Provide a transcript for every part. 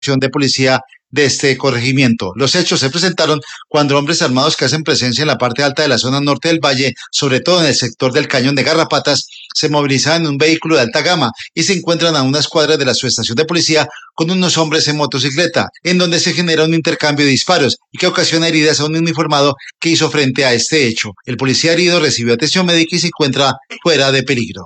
de policía de este corregimiento. Los hechos se presentaron cuando hombres armados que hacen presencia en la parte alta de la zona norte del valle, sobre todo en el sector del Cañón de Garrapatas, se movilizaban en un vehículo de alta gama y se encuentran a unas cuadras de la subestación de policía con unos hombres en motocicleta, en donde se genera un intercambio de disparos y que ocasiona heridas a un uniformado que hizo frente a este hecho. El policía herido recibió atención médica y se encuentra fuera de peligro.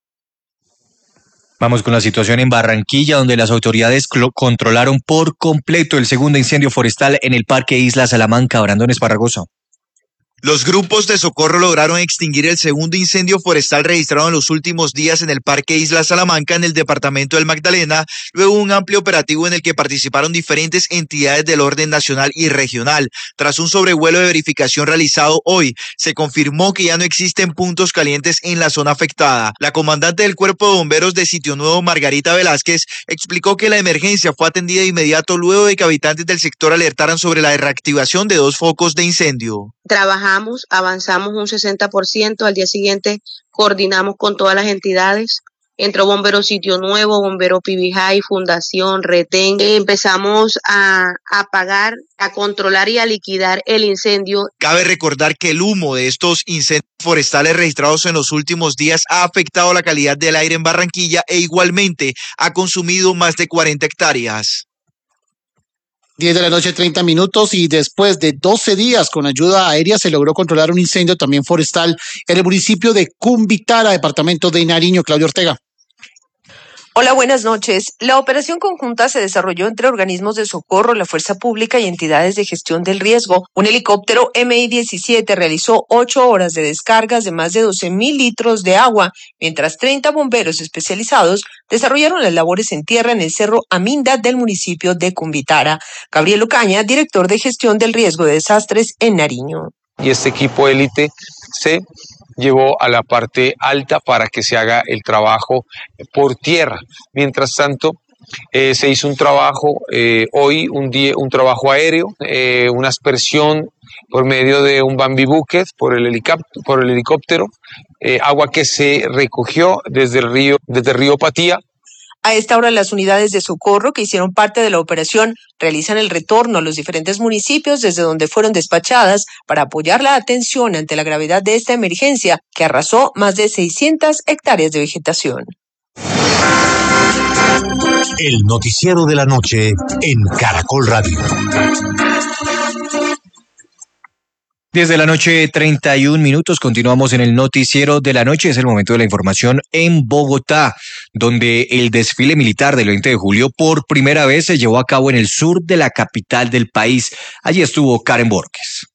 Vamos con la situación en Barranquilla, donde las autoridades controlaron por completo el segundo incendio forestal en el Parque Isla Salamanca. Brandon Esparragoso. Los grupos de socorro lograron extinguir el segundo incendio forestal registrado en los últimos días en el Parque Isla Salamanca, en el departamento del Magdalena, luego un amplio operativo en el que participaron diferentes entidades del orden nacional y regional. Tras un sobrevuelo de verificación realizado hoy, se confirmó que ya no existen puntos calientes en la zona afectada. La comandante del Cuerpo de Bomberos de Sitio Nuevo, Margarita Velázquez, explicó que la emergencia fue atendida de inmediato luego de que habitantes del sector alertaran sobre la reactivación de 2 focos de incendio. Avanzamos un 60%, al día siguiente coordinamos con todas las entidades, entró Bombero Sitio Nuevo, Bombero Pibijay, Fundación, Retén, empezamos a apagar, a controlar y a liquidar el incendio. Cabe recordar que el humo de estos incendios forestales registrados en los últimos días ha afectado la calidad del aire en Barranquilla e igualmente ha consumido más de 40 hectáreas. 10 de la noche, 30 minutos, y después de 12 días con ayuda aérea se logró controlar un incendio también forestal en el municipio de Cumbitara, departamento de Nariño. Claudia Ortega. Hola, buenas noches. La operación conjunta se desarrolló entre organismos de socorro, la fuerza pública y entidades de gestión del riesgo. Un helicóptero MI-17 realizó 8 horas de descargas de más de 12.000 litros de agua, mientras 30 bomberos especializados desarrollaron las labores en tierra en el Cerro Aminda del municipio de Cumbitara. Gabriel Ocaña, director de gestión del riesgo de desastres en Nariño. Y este equipo élite se llevó a la parte alta para que se haga el trabajo por tierra. Mientras tanto, se hizo un trabajo hoy, un trabajo aéreo, una aspersión por medio de un Bambi Bucket por el helicóptero, agua que se recogió desde el río Patía. A esta hora, las unidades de socorro que hicieron parte de la operación realizan el retorno a los diferentes municipios desde donde fueron despachadas para apoyar la atención ante la gravedad de esta emergencia que arrasó más de 600 hectáreas de vegetación. El noticiero de la noche en Caracol Radio. 10 de la noche, 31 minutos. Continuamos en el noticiero de la noche. Es el momento de la información en Bogotá, donde el desfile militar del 20 de julio por primera vez se llevó a cabo en el sur de la capital del país. Allí estuvo Karen Borges.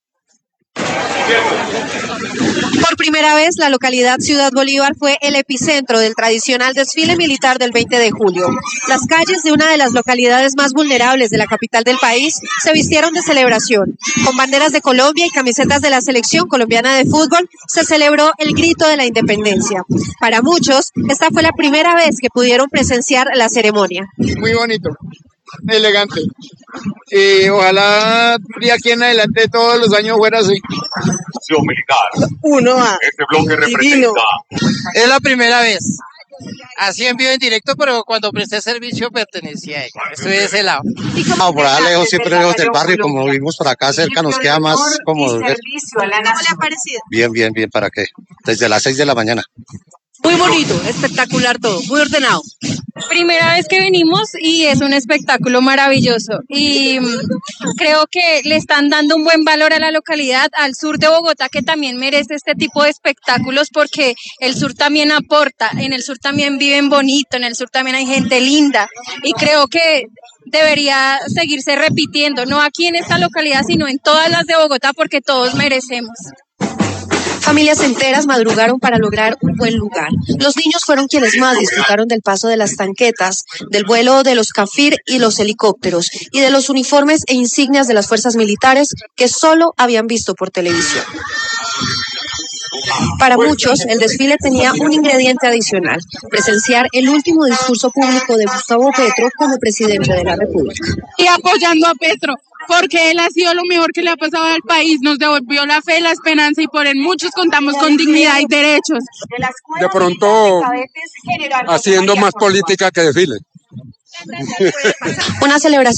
Por primera vez, la localidad Ciudad Bolívar fue el epicentro del tradicional desfile militar del 20 de julio. Las calles de una de las localidades más vulnerables de la capital del país se vistieron de celebración. Con banderas de Colombia y camisetas de la selección colombiana de fútbol, se celebró el grito de la independencia. Para muchos, esta fue la primera vez que pudieron presenciar la ceremonia. Muy bonito, elegante. Ojalá de aquí en adelante todos los años fuera así. Militar. Uno a este bloque representa. Divino. Es la primera vez. Así en vivo en directo, pero cuando presté servicio pertenecía a ella. Estoy de ese lado. No, por allá lejos, siempre lejos del barrio, como vivimos por acá cerca, nos queda más cómodo. ¿Cómo le ha parecido? Bien, ¿para qué? Desde las 6 de la mañana. Muy bonito, espectacular todo, muy ordenado. Primera vez que venimos y es un espectáculo maravilloso y creo que le están dando un buen valor a la localidad, al sur de Bogotá, que también merece este tipo de espectáculos porque el sur también aporta, en el sur también viven bonito, en el sur también hay gente linda y creo que debería seguirse repitiendo, no aquí en esta localidad, sino en todas las de Bogotá porque todos merecemos. Familias enteras madrugaron para lograr un buen lugar. Los niños fueron quienes más disfrutaron del paso de las tanquetas, del vuelo de los Cafir y los helicópteros, y de los uniformes e insignias de las fuerzas militares que solo habían visto por televisión. Para muchos, el desfile tenía un ingrediente adicional: presenciar el último discurso público de Gustavo Petro como presidente de la República. Y apoyando a Petro, porque él ha sido lo mejor que le ha pasado al país, nos devolvió la fe, la esperanza y por él muchos contamos con dignidad y derechos. De pronto, haciendo más política que desfile. Una celebración